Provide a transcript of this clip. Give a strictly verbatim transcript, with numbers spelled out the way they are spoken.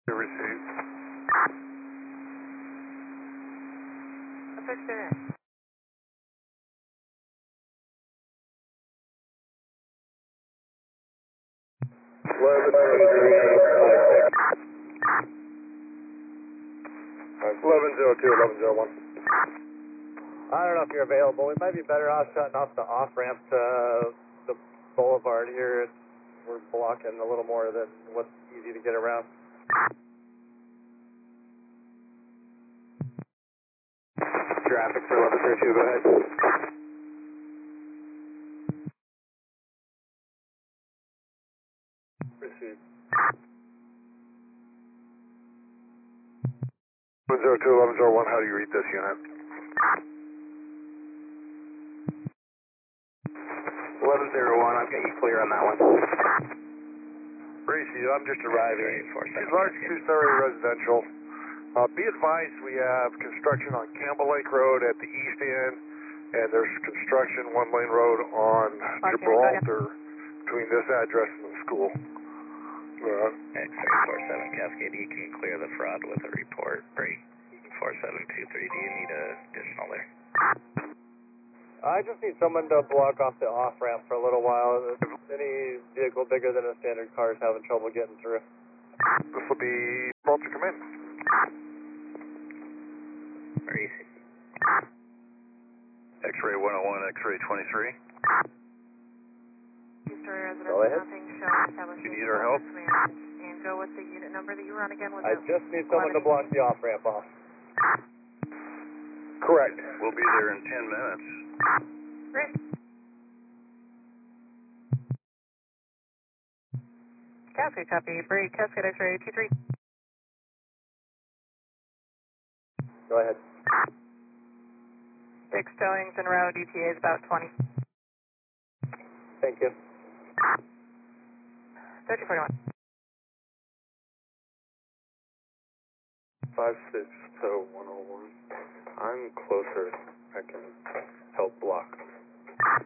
Received. Fix it in. eleven zero two, eleven zero one. I don't know if you're available. We might be better off shutting off the off-ramp to the boulevard here. We're blocking a little more than what's easy to get around. Traffic for eleven zero two, go ahead. Received. eleven zero two, eleven zero one, how do you read this unit? eleven zero one, I've got you clear on that one. Racy, I'm just arriving. She's large two-story residential. Uh, be advised, we have construction on Campbell Lake Road at the east end, and there's construction one-lane road on Gibraltar between this address and the school. Uh, X-ray four seven Cascade, you can clear the fraud with a report. Break four seven two three, do you need a additional there? I just need someone to block off the off-ramp for a little while. Any vehicle bigger than a standard car is having trouble getting through. this will be Gibraltar, come in. Where are you? X-ray one oh one, X-ray twenty-three. Two-story residence, Go ahead. nothing shown, establishing. You need our help? And go with the unit number that you were on again with I the just need someone to block the off-ramp off. Correct. We'll be there in ten minutes. Great. Cascade copy, break, Cascade X-ray two three. Go ahead. Six towings en route, E T A is about twenty. Thank you. thirty forty-one. five six to one oh one. I'm closer. I can help block.